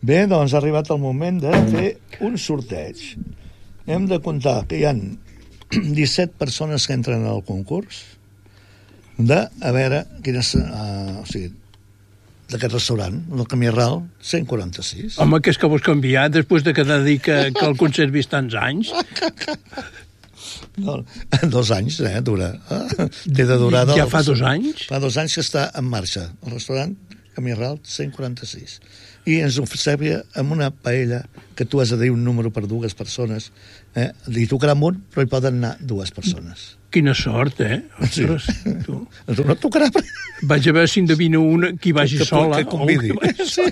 Bé, doncs ha arribat el moment de fer un sorteig. Hem de comptar que hi ha 17 persones que entren al concurs a veure quines... o sigui, d'aquest restaurant, el Camí Ral, 146. Home, que és que vols canviar després de cada dia que el conservis tants anys? No, 2 anys, dura. Té de durar... Ja fa 2 anys? Fa 2 anys que està en marxa. El restaurant Camí Ral, 146. I ens oferia amb una paella que tu has de dir un número per 2 persones. Li tocarà un, però hi poden anar 2 persones. Quina sort, Ostres, sí. tu. No et tocarà... Vaig a veure si endevina una qui vagi sola. Que convidi. Sí.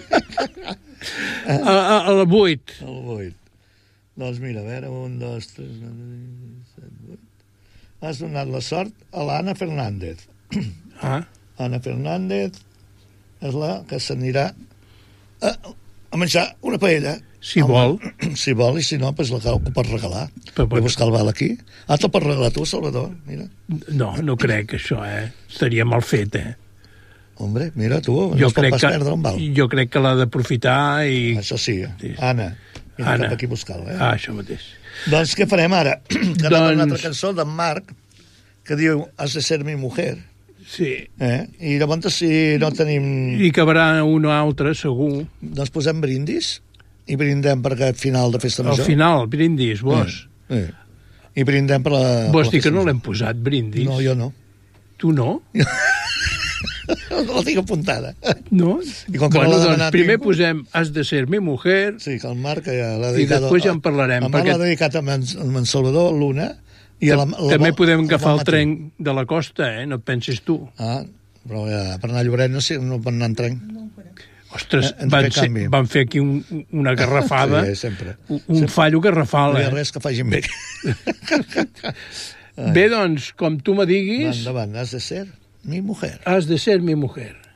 A la 8. Al 8. Doncs mira, a veure, 1, 2, 3, 7, 8. Has donat la sort a l'Anna Fernández. Anna Fernández és la que s'anirà a menjar una paella. Si vol. Si vol, i si no, doncs la que pots regalar. Vull buscar el val aquí. Te'l pots regalar tu, Salvador, mira. No crec, això, Estaria mal fet, Hombre, mira, tu, no es pot pas perdre un val. Jo crec que l'ha d'aprofitar i... Això sí, Anna. Vine cap aquí a buscar-la, això mateix. Doncs què farem ara? Que anem una altra cançó d'en Marc que diu Has de ser mi mujer. Sí. I llavors, si no tenim... I acabarà una altra, segur. Doncs posem brindis i brindem per aquest final de Festa Major. Al final, brindis, vos. I brindem per la... Vos dir que no l'hem posat, brindis. No, jo no. Tu no? La tinc apuntada. No? I com que bueno, doncs primer posem Has de ser mi mujer. Sí, que el Marc ja l'ha dedicat... I després ja en parlarem. El Marc l'ha dedicat a en Salvador, l'una. També podem agafar el tren de la costa, no et pensis tu. Però per anar a Lloret no pot anar en tren. Ostres, van fer aquí una garrafada. Sí, sempre. Un fallo garrafal. No hi ha res que facin bé. Bé, doncs, com tu me diguis... Endavant, has de ser mi mujer. Has de ser mi mujer.